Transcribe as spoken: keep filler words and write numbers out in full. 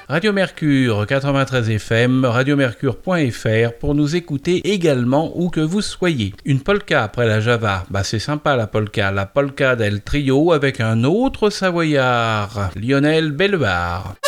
Radio Mercure quatre-vingt-treize F M, radiomercure point f r pour nous écouter également où que vous soyez. Une polka après la Java, bah c'est sympa la polka, la polka del trio avec un autre savoyard, Lionel Bellevar.